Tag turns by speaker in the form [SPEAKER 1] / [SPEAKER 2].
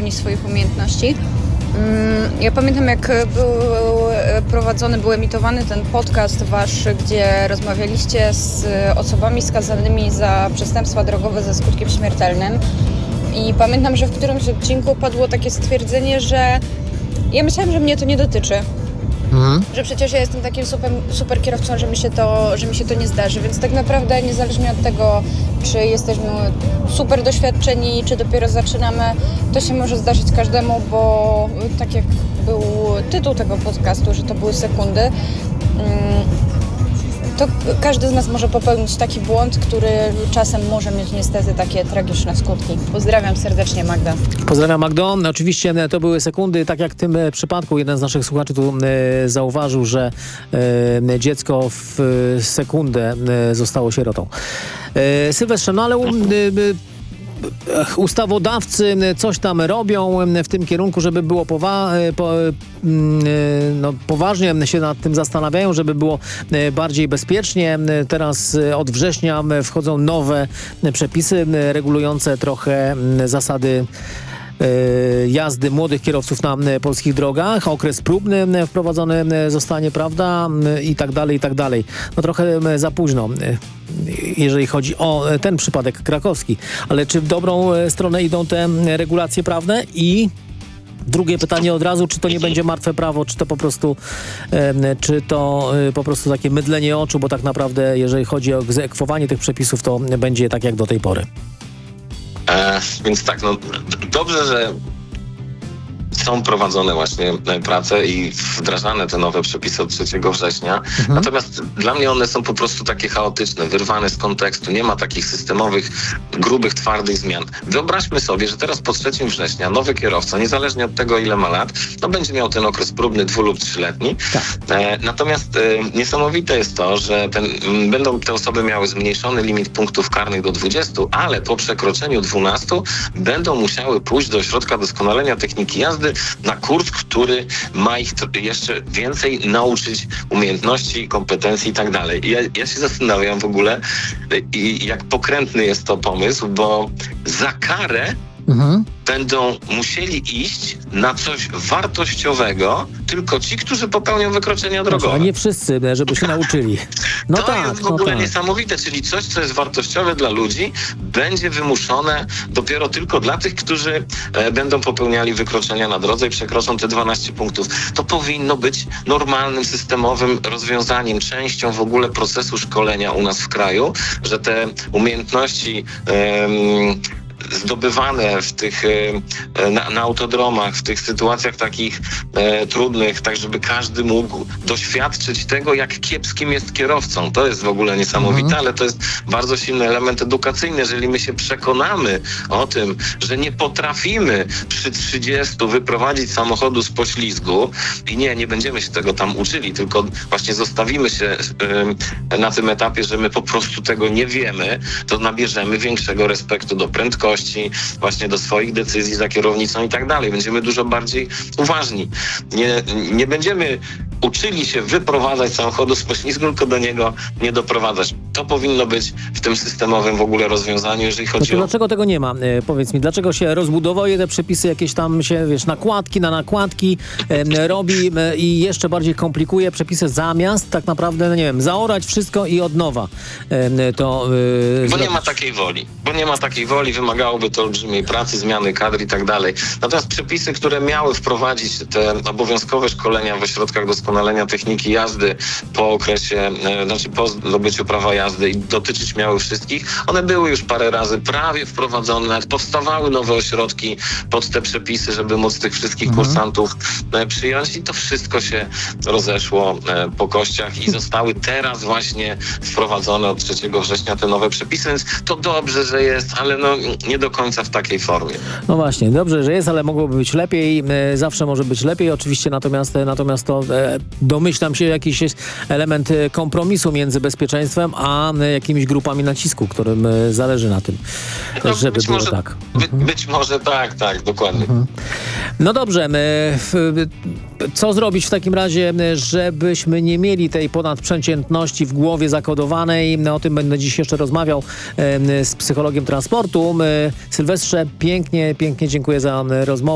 [SPEAKER 1] pełni swoich umiejętności. Ja pamiętam, jak był emitowany ten podcast wasz, gdzie rozmawialiście z osobami skazanymi za przestępstwa drogowe ze skutkiem śmiertelnym. I pamiętam, że w którymś odcinku padło takie stwierdzenie, że ja myślałem, że mnie to nie dotyczy. Że przecież ja jestem takim super kierowcą, że mi się to nie zdarzy. Więc tak naprawdę niezależnie od tego, czy jesteśmy super doświadczeni, czy dopiero zaczynamy, to się może zdarzyć każdemu, bo tak jak był tytuł tego podcastu, że to były sekundy, to każdy z nas może popełnić taki błąd, który czasem może mieć niestety takie tragiczne skutki. Pozdrawiam serdecznie, Magda.
[SPEAKER 2] Pozdrawiam, Magdo. Oczywiście to były sekundy, tak jak w tym przypadku jeden z naszych słuchaczy tu zauważył, że dziecko w sekundę zostało sierotą. Sylwestrze, no ale ustawodawcy coś tam robią w tym kierunku, żeby było poważnie się nad tym zastanawiają, żeby było bardziej bezpiecznie. Teraz od września wchodzą nowe przepisy regulujące trochę zasady jazdy młodych kierowców na polskich drogach. Okres próbny wprowadzony zostanie, prawda? I tak dalej, i tak dalej. No trochę za późno, jeżeli chodzi o ten przypadek krakowski. Ale czy w dobrą stronę idą te regulacje prawne? I drugie pytanie od razu, czy to nie będzie martwe prawo, czy to po prostu takie mydlenie oczu, bo tak naprawdę, jeżeli chodzi o egzekwowanie tych przepisów, to będzie tak jak do tej pory.
[SPEAKER 3] Więc tak, no dobrze, że są prowadzone właśnie prace i wdrażane te nowe przepisy od 3 września. Natomiast dla mnie one są po prostu takie chaotyczne, wyrwane z kontekstu. Nie ma takich systemowych, grubych, twardych zmian. Wyobraźmy sobie, że teraz po 3 września nowy kierowca, niezależnie od tego, ile ma lat, no będzie miał ten okres próbny 2- lub 3-letni. Natomiast niesamowite jest to, że będą te osoby miały zmniejszony limit punktów karnych do 20, ale po przekroczeniu 12 będą musiały pójść do ośrodka doskonalenia techniki jazdy na kurs, który ma ich jeszcze więcej nauczyć umiejętności, kompetencji i tak dalej. Ja się zastanawiam w ogóle, jak pokrętny jest to pomysł, bo za karę będą musieli iść na coś wartościowego tylko ci, którzy popełnią wykroczenia drogowe.
[SPEAKER 2] A nie wszyscy, żeby się nauczyli. No
[SPEAKER 3] to jest w ogóle niesamowite, czyli coś, co jest wartościowe dla ludzi, będzie wymuszone dopiero tylko dla tych, którzy będą popełniali wykroczenia na drodze i przekroczą te 12 punktów. To powinno być normalnym, systemowym rozwiązaniem, częścią w ogóle procesu szkolenia u nas w kraju, że te umiejętności zdobywane w tych na autodromach, w tych sytuacjach takich trudnych, tak żeby każdy mógł doświadczyć tego, jak kiepskim jest kierowcą. To jest w ogóle niesamowite, ale to jest bardzo silny element edukacyjny. Jeżeli my się przekonamy o tym, że nie potrafimy przy 30 wyprowadzić samochodu z poślizgu i nie będziemy się tego tam uczyli, tylko właśnie zostawimy się na tym etapie, że my po prostu tego nie wiemy, to nabierzemy większego respektu do prędkości, właśnie do swoich decyzji za kierownicą i tak dalej. Będziemy dużo bardziej uważni. Nie będziemy uczyli się wyprowadzać samochodu z poślizgu, tylko do niego nie doprowadzać. To powinno być w tym systemowym w ogóle rozwiązaniu, jeżeli chodzi o...
[SPEAKER 2] Dlaczego tego nie ma? Powiedz mi, dlaczego się rozbudowuje te przepisy, jakieś tam się, nakładki na nakładki robi i jeszcze bardziej komplikuje przepisy zamiast tak naprawdę, zaorać wszystko i od nowa
[SPEAKER 3] Bo nie ma takiej woli. Wymagałoby to olbrzymiej pracy, zmiany kadr i tak dalej. Natomiast przepisy, które miały wprowadzić te obowiązkowe szkolenia w ośrodkach doskonalenia techniki jazdy po okresie, po zdobyciu prawa jazdy i dotyczyć miały wszystkich, one były już parę razy prawie wprowadzone, nawet powstawały nowe ośrodki pod te przepisy, żeby móc tych wszystkich kursantów przyjąć i to wszystko się rozeszło po kościach i zostały teraz właśnie wprowadzone od 3 września te nowe przepisy, więc to dobrze, że jest, ale nie do końca w takiej formie.
[SPEAKER 2] No właśnie, dobrze, że jest, ale mogłoby być lepiej. Zawsze może być lepiej, oczywiście, natomiast to domyślam się, jakiś jest element kompromisu między bezpieczeństwem a jakimiś grupami nacisku, którym zależy na tym, żeby było tak.
[SPEAKER 3] Być może tak, dokładnie.
[SPEAKER 2] No dobrze, co zrobić w takim razie, żebyśmy nie mieli tej ponadprzeciętności w głowie zakodowanej? O tym będę dziś jeszcze rozmawiał z psychologiem transportu. Sylwestrze, pięknie dziękuję za rozmowę.